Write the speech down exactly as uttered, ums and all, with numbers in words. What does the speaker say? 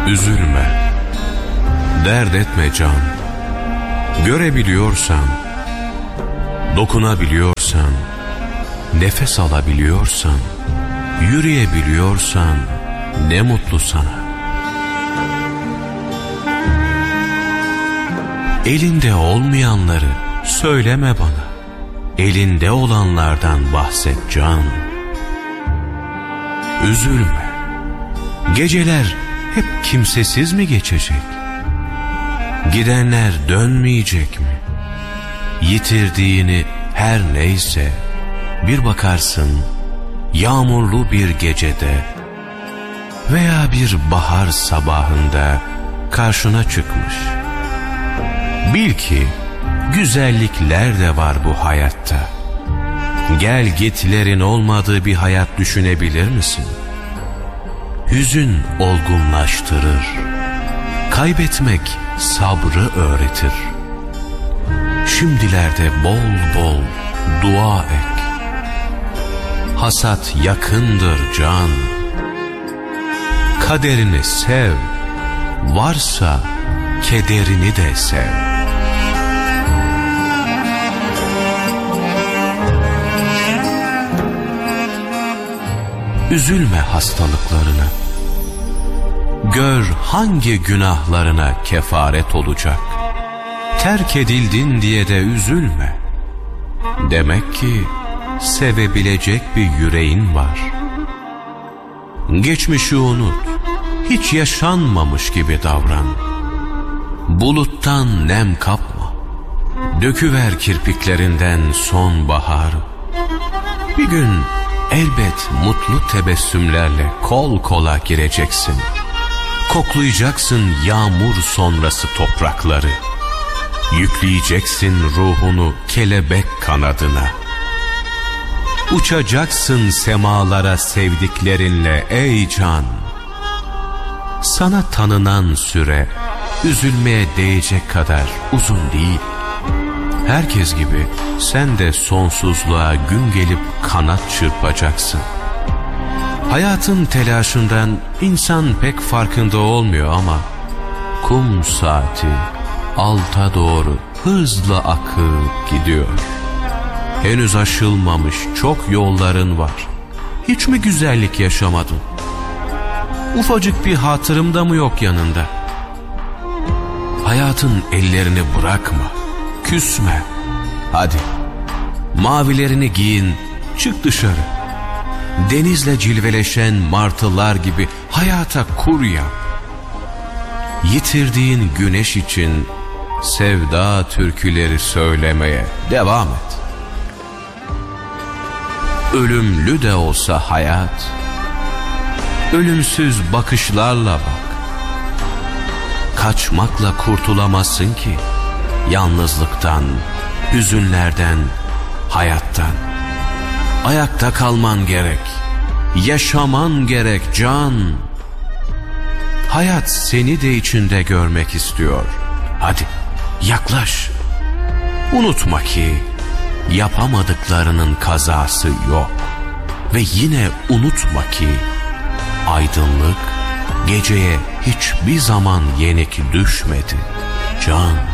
Üzülme, dert etme can. Görebiliyorsan, dokunabiliyorsan, nefes alabiliyorsan, yürüyebiliyorsan ne mutlu sana. Elinde olmayanları söyleme bana. Elinde olanlardan bahset can. Üzülme. Geceler hep kimsesiz mi geçecek? Gidenler dönmeyecek mi? Yitirdiğini her neyse bir bakarsın yağmurlu bir gecede veya bir bahar sabahında karşına çıkmış. Bil ki güzellikler de var bu hayatta. Gel gitlerin olmadığı bir hayat düşünebilir misin? Hüzün olgunlaştırır. Kaybetmek sabrı öğretir. Şimdilerde bol bol dua et. Hasat yakındır can. Kaderini sev. Varsa kederini de sev. Üzülme hastalıklarına. Gör hangi günahlarına kefaret olacak. Terk edildin diye de üzülme. Demek ki sevebilecek bir yüreğin var. Geçmişi unut. Hiç yaşanmamış gibi davran. Buluttan nem kapma. Döküver kirpiklerinden sonbahar. Bir gün elbet mutlu tebessümlerle kol kola gireceksin. Koklayacaksın yağmur sonrası toprakları. Yükleyeceksin ruhunu kelebek kanadına. Uçacaksın semalara sevdiklerinle ey can. Sana tanınan süre üzülmeye değecek kadar uzun değil. Herkes gibi sen de sonsuzluğa gün gelip kanat çırpacaksın. Hayatın telaşından insan pek farkında olmuyor ama kum saati alta doğru hızla akıp gidiyor. Henüz aşılmamış çok yolların var. Hiç mi güzellik yaşamadın? Ufacık bir hatırım da mı yok yanında? Hayatın ellerini bırakma. Küsme. Hadi mavilerini giyin, çık dışarı. Denizle cilveleşen martılar gibi hayata kur yap. Yitirdiğin güneş için sevda türküleri söylemeye devam et. Ölümlü de olsa hayat, ölümsüz bakışlarla bak. Kaçmakla kurtulamazsın ki yalnızlıktan, hüzünlerden, hayattan. Ayakta kalman gerek, yaşaman gerek can. Hayat seni de içinde görmek istiyor. Hadi yaklaş. Unutma ki yapamadıklarının kazası yok. Ve yine unutma ki aydınlık geceye hiçbir zaman yenik düşmedi can.